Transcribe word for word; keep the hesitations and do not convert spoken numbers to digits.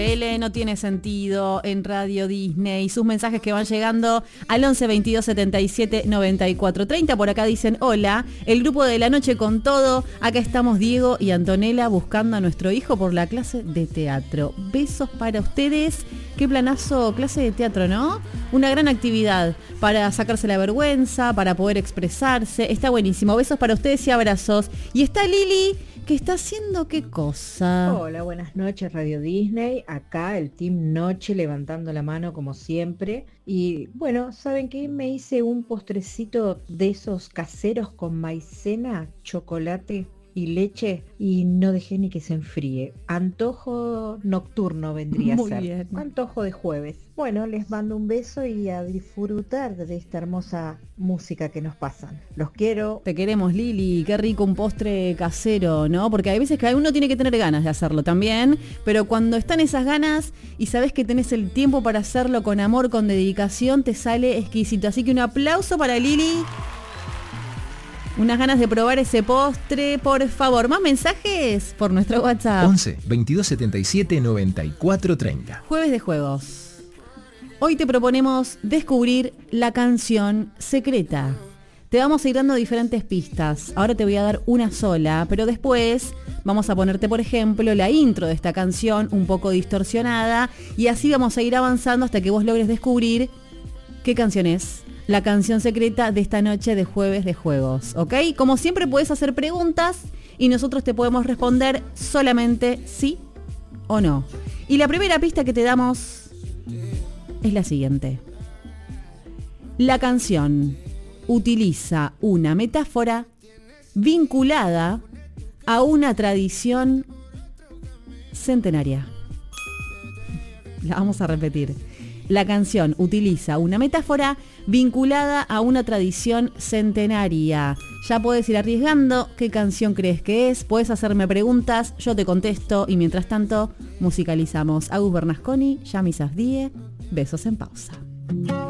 F L no tiene sentido en Radio Disney. Sus mensajes que van llegando al once veintidós setenta y siete noventa y cuatro treinta. Por acá dicen: hola, el grupo de la noche con todo. Acá estamos Diego y Antonella buscando a nuestro hijo por la clase de teatro. Besos para ustedes. Qué planazo, clase de teatro, ¿no? Una gran actividad para sacarse la vergüenza, para poder expresarse. Está buenísimo. Besos para ustedes y abrazos. Y está Lili, que está haciendo qué cosa. Hola, buenas noches Radio Disney. Acá el Team Noche levantando la mano como siempre. Y bueno, ¿saben qué? Me hice un postrecito de esos caseros con maicena, chocolate y leche y no dejé ni que se enfríe. Antojo nocturno vendría Muy a ser. bien. Antojo de jueves. Bueno, les mando un beso y a disfrutar de esta hermosa música que nos pasan. Los quiero. Te queremos, Lili. Qué rico un postre casero, ¿no? Porque hay veces que uno tiene que tener ganas de hacerlo también, pero cuando están esas ganas y sabes que tenés el tiempo para hacerlo con amor, con dedicación, te sale exquisito. Así que un aplauso para Lili. Unas ganas de probar ese postre, por favor. Más mensajes por nuestro WhatsApp. once veintidós setenta y siete noventa y cuatro treinta. Jueves de juegos. Hoy te proponemos descubrir la canción secreta. Te vamos a ir dando diferentes pistas. Ahora te voy a dar una sola, pero después vamos a ponerte, por ejemplo, la intro de esta canción un poco distorsionada y así vamos a ir avanzando hasta que vos logres descubrir qué canción es. La canción secreta de esta noche de Jueves de Juegos, ¿ok? Como siempre puedes hacer preguntas y nosotros te podemos responder solamente sí o no. Y la primera pista que te damos es la siguiente. La canción utiliza una metáfora vinculada a una tradición centenaria. La vamos a repetir. La canción utiliza una metáfora vinculada a una tradición centenaria. Ya puedes ir arriesgando qué canción crees que es. Puedes hacerme preguntas, yo te contesto y mientras tanto musicalizamos. Agus Bernasconi, Yami Safdie, besos en pausa.